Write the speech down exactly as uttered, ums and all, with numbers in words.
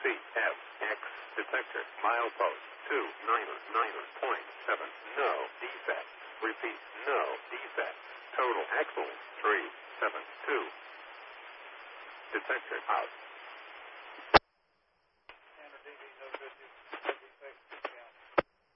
C F X detector milepost two niner niner point seven. No defect. Repeat, no defect. Total axle three seven two. Detector out.